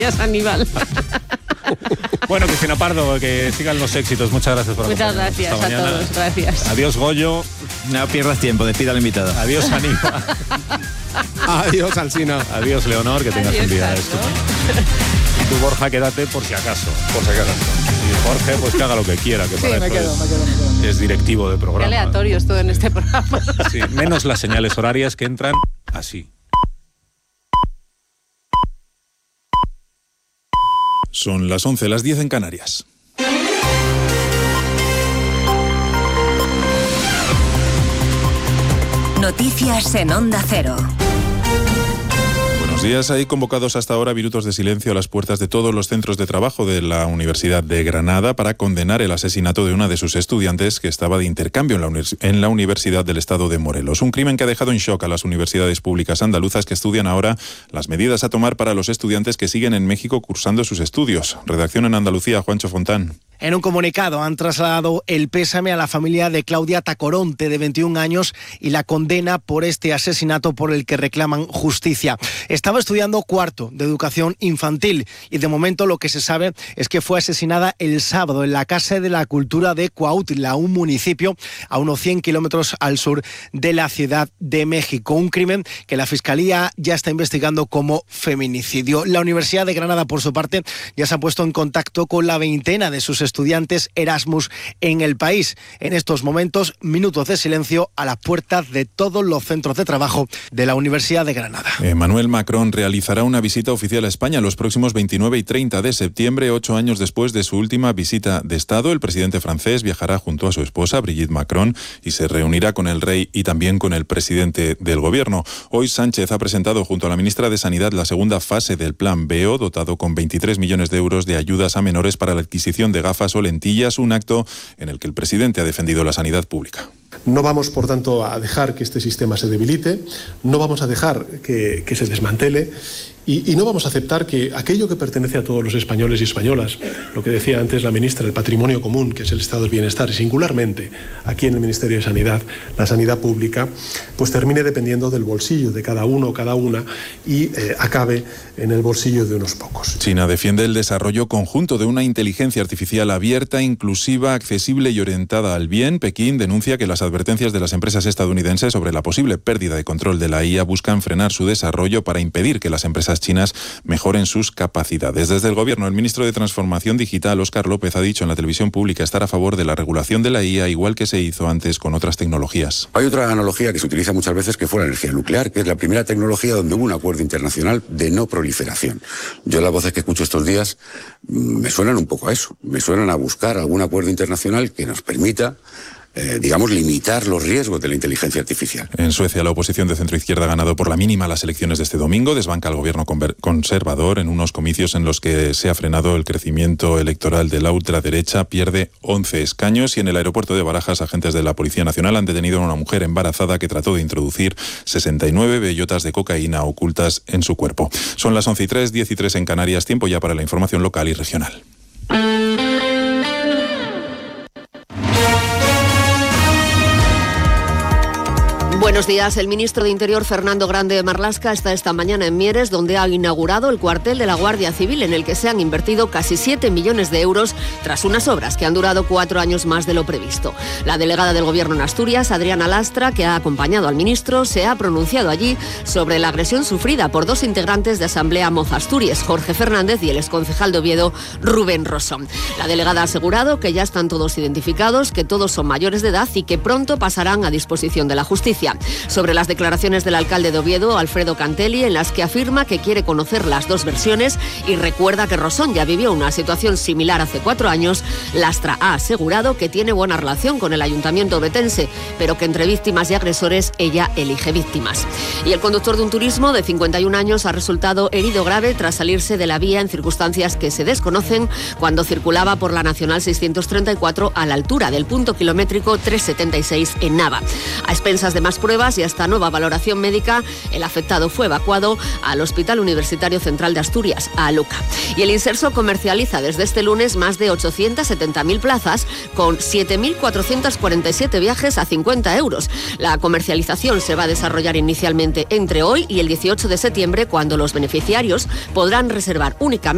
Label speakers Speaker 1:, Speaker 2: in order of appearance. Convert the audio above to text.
Speaker 1: Gracias, Aníbal.
Speaker 2: Bueno, Cristina Pardo, que sigan los éxitos. Muchas gracias por acompañarnos.
Speaker 1: Muchas gracias a todos. Gracias.
Speaker 2: Adiós, Goyo.
Speaker 3: No pierdas tiempo, despida a la invitada.
Speaker 2: Adiós, Aníbal.
Speaker 4: Adiós, Alsina.
Speaker 2: Adiós, Leonor, que tengas un día estupendo. Y tú, Borja, quédate por si acaso. Y Jorge, pues que haga lo que quiera, que para eso es directivo de programa.
Speaker 1: Qué aleatorio es todo en este programa.
Speaker 2: Sí, menos las señales horarias que entran así.
Speaker 5: Son las 11, las 10 en Canarias.
Speaker 6: Noticias en Onda Cero.
Speaker 5: Buenos días. Hay convocados hasta ahora minutos de silencio a las puertas de todos los centros de trabajo de la Universidad de Granada para condenar el asesinato de una de sus estudiantes que estaba de intercambio en la Universidad del Estado de Morelos. Un crimen que ha dejado en shock a las universidades públicas andaluzas que estudian ahora las medidas a tomar para los estudiantes que siguen en México cursando sus estudios. Redacción en Andalucía, Juancho Fontán.
Speaker 7: En un comunicado han trasladado el pésame a la familia de Claudia Tacoronte, de 21 años, y la condena por este asesinato por el que reclaman justicia. Estaba estudiando cuarto de educación infantil y de momento lo que se sabe es que fue asesinada el sábado en la Casa de la Cultura de Cuautla, un municipio a unos 100 kilómetros al sur de la Ciudad de México. Un crimen que la Fiscalía ya está investigando como feminicidio. La Universidad de Granada, por su parte, ya se ha puesto en contacto con la veintena de sus estudiantes Erasmus en el país. En estos momentos, minutos de silencio a las puertas de todos los centros de trabajo de la Universidad de Granada.
Speaker 5: Emmanuel Macron realizará una visita oficial a España los próximos 29 y 30 de septiembre, 8 años después de su última visita de Estado. El presidente francés viajará junto a su esposa, Brigitte Macron, y se reunirá con el rey y también con el presidente del gobierno. Hoy Sánchez ha presentado junto a la ministra de Sanidad la segunda fase del Plan BEO, dotado con 23 millones de euros de ayudas a menores para la adquisición de gafas o lentillas, un acto en el que el presidente ha defendido la sanidad pública.
Speaker 8: No vamos, por tanto, a dejar que este sistema se debilite, no vamos a dejar que se desmantele y no vamos a aceptar que aquello que pertenece a todos los españoles y españolas, lo que decía antes la ministra, el patrimonio común, que es el estado del bienestar, y singularmente aquí en el Ministerio de Sanidad, la sanidad pública, pues termine dependiendo del bolsillo de cada uno o cada una y acabe en el bolsillo de unos pocos.
Speaker 5: China defiende el desarrollo conjunto de una inteligencia artificial abierta, inclusiva, accesible y orientada al bien. Pekín denuncia que las advertencias de las empresas estadounidenses sobre la posible pérdida de control de la IA buscan frenar su desarrollo para impedir que las empresas chinas mejoren sus capacidades. Desde el gobierno, el ministro de Transformación Digital, Óscar López, ha dicho en la televisión pública estar a favor de la regulación de la IA, igual que se hizo antes con otras tecnologías.
Speaker 9: Hay otra analogía que se utiliza muchas veces, que fue la energía nuclear, que es la primera tecnología donde hubo un acuerdo internacional de no proliferación. Yo las voces que escucho estos días me suenan un poco a eso, me suenan a buscar algún acuerdo internacional que nos permita limitar los riesgos de la inteligencia artificial.
Speaker 5: En Suecia, la oposición de centro-izquierda ha ganado por la mínima las elecciones de este domingo. Desbanca al gobierno conservador en unos comicios en los que se ha frenado el crecimiento electoral de la ultraderecha. Pierde 11 escaños y en el aeropuerto de Barajas, agentes de la Policía Nacional han detenido a una mujer embarazada que trató de introducir 69 bellotas de cocaína ocultas en su cuerpo. Son las 11:03, 10:03 en Canarias. Tiempo ya para la información local y regional.
Speaker 1: Buenos días. El ministro de Interior, Fernando Grande Marlaska, está esta mañana en Mieres, donde ha inaugurado el cuartel de la Guardia Civil, en el que se han invertido casi 7 millones de euros tras unas obras que han durado 4 años más de lo previsto. La delegada del Gobierno en Asturias, Adriana Lastra, que ha acompañado al ministro, se ha pronunciado allí sobre la agresión sufrida por 2 integrantes de Asamblea Moz Asturias, Jorge Fernández y el exconcejal de Oviedo, Rubén Rosón. La delegada ha asegurado que ya están todos identificados, que todos son mayores de edad y que pronto pasarán a disposición de la justicia. Sobre las declaraciones del alcalde de Oviedo, Alfredo Cantelli, en las que afirma que quiere conocer las 2 versiones y recuerda que Rosón ya vivió una situación similar hace 4 años, Lastra ha asegurado que tiene buena relación con el ayuntamiento obetense, pero que entre víctimas y agresores ella elige víctimas. Y el conductor de un turismo de 51 años ha resultado herido grave tras salirse de la vía en circunstancias que se desconocen cuando circulaba por la Nacional 634 a la altura del punto kilométrico 376 en Nava. A expensas de más pruebas y hasta nueva valoración médica, el afectado fue evacuado al Hospital Universitario Central de Asturias, a Aluca. Y el Inserso comercializa desde este lunes más de 870.000 plazas con 7.447 viajes a 50 euros. La comercialización se va a desarrollar inicialmente entre hoy y el 18 de septiembre, cuando los beneficiarios podrán reservar únicamente